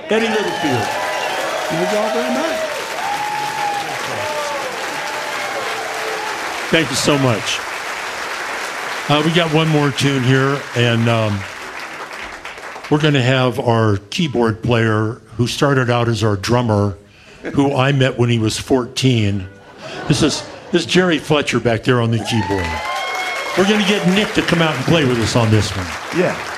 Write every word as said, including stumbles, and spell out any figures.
Eddie Littlefield. Thank you all very much. Thank you so much. Uh, we got one more tune here, and um, we're going to have our keyboard player who started out as our drummer, who I met when he was fourteen. This is, this is Jerry Fletcher back there on the keyboard. We're going to get Nick to come out and play with us on this one. Yeah.